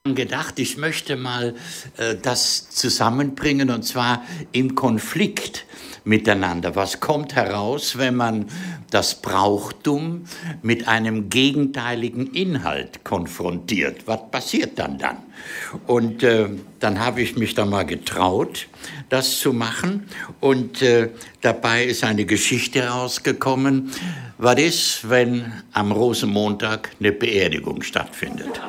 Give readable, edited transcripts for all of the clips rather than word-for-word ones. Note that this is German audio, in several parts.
gedacht, ich möchte mal das zusammenbringen, und zwar im Konflikt miteinander. Was kommt heraus, wenn man das Brauchtum mit einem gegenteiligen Inhalt konfrontiert? Was passiert dann? Und dann habe ich mich da mal getraut, das zu machen. Und dabei ist eine Geschichte rausgekommen. Was ist, wenn am Rosenmontag eine Beerdigung stattfindet?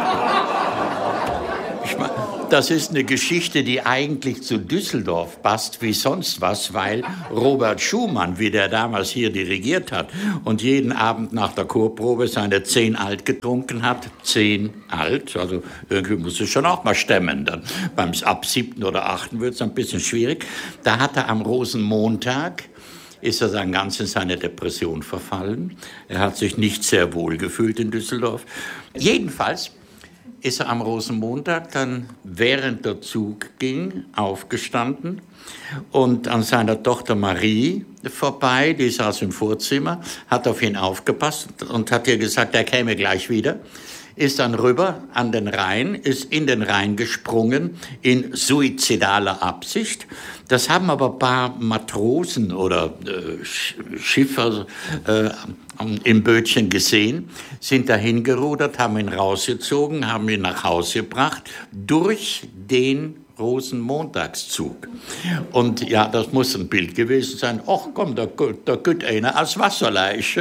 Das ist eine Geschichte, die eigentlich zu Düsseldorf passt wie sonst was, weil Robert Schumann, wie der damals hier dirigiert hat und jeden Abend nach der Chorprobe seine 10 alt getrunken hat, 10 alt, also irgendwie muss es schon auch mal stemmen, dann ab 7. oder 8. wird es ein bisschen schwierig. Da hat er am Rosenmontag, ist er dann ganz in seine Depression verfallen. Er hat sich nicht sehr wohl gefühlt in Düsseldorf. Jedenfalls ist er am Rosenmontag dann, während der Zug ging, aufgestanden und an seiner Tochter Marie vorbei, die saß im Vorzimmer, hat auf ihn aufgepasst und hat ihr gesagt, er käme gleich wieder, ist dann rüber an den Rhein, ist in den Rhein gesprungen in suizidaler Absicht. Das haben aber ein paar Matrosen oder Schiffer im Bötchen gesehen, sind dahin gerudert, haben ihn rausgezogen, haben ihn nach Hause gebracht, durch den Rosenmontagszug. Und ja, das muss ein Bild gewesen sein. Ach komm, da geht einer als Wasserleich.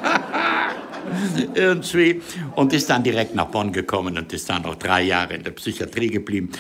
Irgendwie. Und ist dann direkt nach Bonn gekommen und ist dann noch 3 Jahre in der Psychiatrie geblieben.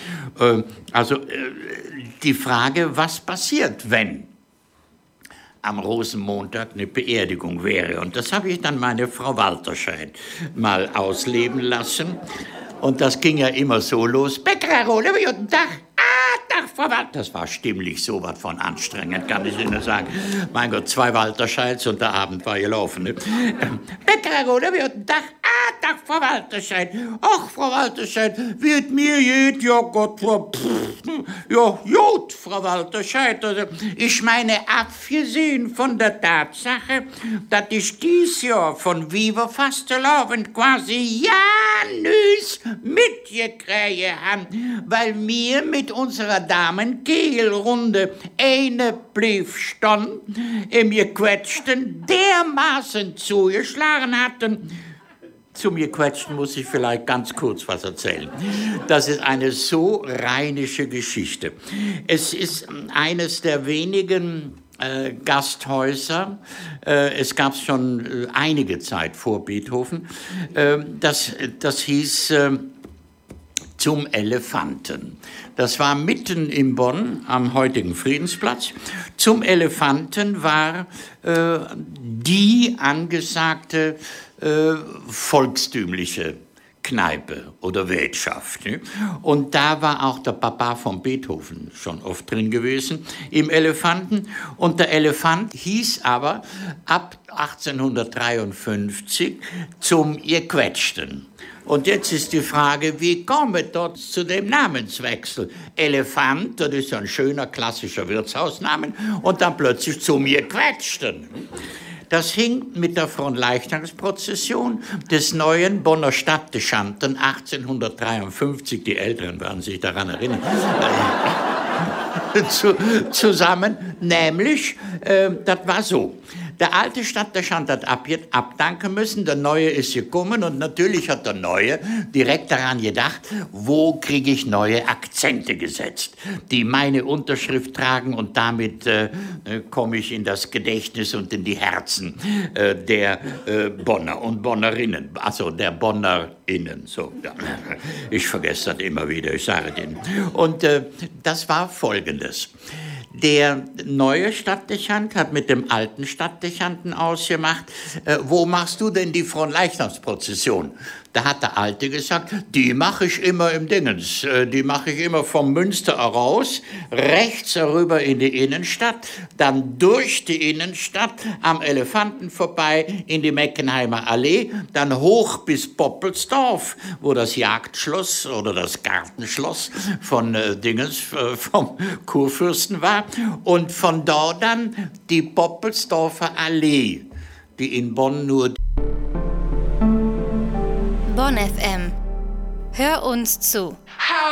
Die Frage, was passiert, wenn am Rosenmontag eine Beerdigung wäre? Und das habe ich dann meine Frau Walterscheid mal ausleben lassen. Und das ging ja immer so los. Bäckererole, guten Tag. Tag, Frau Walter. Das war stimmlich so was von anstrengend, kann ich Ihnen sagen. Mein Gott, 2 Walterscheids und der Abend war gelaufen. Ne? Bäckererole, guten Tag. Tag, Frau Walterscheid. Ach, Frau Walterscheid, wird mir geht, ja Gott, ja, gut, Frau Walterscheid. Also, ich meine, abgesehen von der Tatsache, dass ich dies Jahr von Viva Fastelavond quasi ja nüs mitgekriegt haben, weil wir mit unserer Damen-Kegelrunde eine blieb stand, im Gequetschten dermaßen zugeschlagen hatten. Zum Gequetschten muss ich vielleicht ganz kurz was erzählen. Das ist eine so rheinische Geschichte. Es ist eines der wenigen Gasthäuser, es gab es schon einige Zeit vor Beethoven, das hieß Zum Elefanten. Das war mitten in Bonn am heutigen Friedensplatz. Zum Elefanten war die angesagte volkstümliche Kneipe oder Wirtschaft. Ne? Und da war auch der Papa von Beethoven schon oft drin gewesen, im Elefanten. Und der Elefant hieß aber ab 1853 Zum Gequetschten. Und jetzt ist die Frage, wie kommt es dort zu dem Namenswechsel? Elefant, das ist ein schöner klassischer Wirtshausname, und dann plötzlich Zum Gequetschten. Das hing mit der Fronleichnamsprozession des neuen Bonner Stadtdechanten 1853, die Älteren werden sich daran erinnern, zusammen, nämlich, das war so. Der alte Stadtdechant hat abdanken müssen, der neue ist gekommen und natürlich hat der neue direkt daran gedacht, wo kriege ich neue Akzente gesetzt, die meine Unterschrift tragen, und damit komme ich in das Gedächtnis und in die Herzen der Bonner und Bonnerinnen, also der BonnerInnen. So, ja. Ich vergesse das immer wieder, ich sage Ihnen. Und das war Folgendes. Der neue Stadtdechant hat mit dem alten Stadtdechanten ausgemacht, wo machst du denn die Fronleichnamsprozession? Da hat der Alte gesagt, die mache ich immer im Dingens, die mache ich immer vom Münster heraus, rechts herüber in die Innenstadt, dann durch die Innenstadt, am Elefanten vorbei, in die Meckenheimer Allee, dann hoch bis Poppelsdorf, wo das Jagdschloss oder das Gartenschloss von vom Kurfürsten war, und von dort dann die Poppelsdorfer Allee, die in Bonn nur... Bonn FM. Hör uns zu.